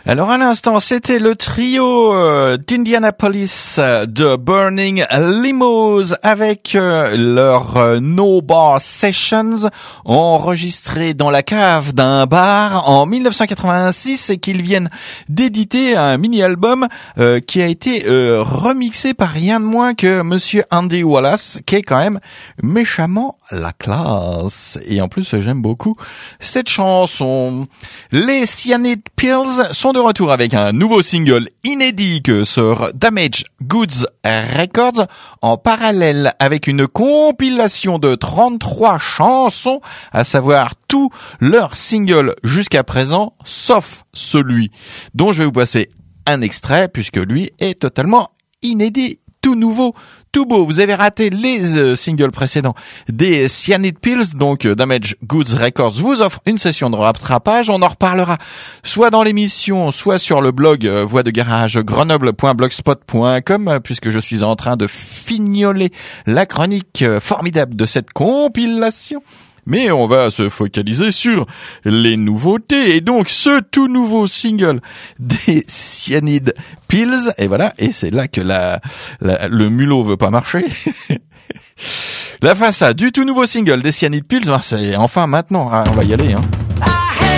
Alors à l'instant, c'était le trio d'Indianapolis de Burning Limos avec leur No Bar Sessions enregistrés dans la cave d'un bar en 1986 et qu'ils viennent d'éditer un mini-album qui a été remixé par rien de moins que Monsieur Andy Wallace, qui est quand même méchamment la classe. Et en plus, j'aime beaucoup cette chanson. Les Cyanide Pills sont de retour avec un nouveau single inédit que sur Damage Goods Records, en parallèle avec une compilation de 33 chansons, à savoir tous leurs singles jusqu'à présent, sauf celui dont je vais vous passer un extrait, puisque lui est totalement inédit, tout nouveau, tout beau. Vous avez raté les singles précédents des Cyanide Pills, donc Damage Goods Records vous offre une session de rattrapage. On en reparlera soit dans l'émission, soit sur le blog Voix de Garage grenoble.blogspot.com, puisque je suis en train de fignoler la chronique formidable de cette compilation. Mais on va se focaliser sur les nouveautés. Et donc, ce tout nouveau single des Cyanide Pills. Et voilà. Et c'est là que le mulot veut pas marcher. La façade du tout nouveau single des Cyanide Pills. C'est enfin maintenant. On va y aller, hein.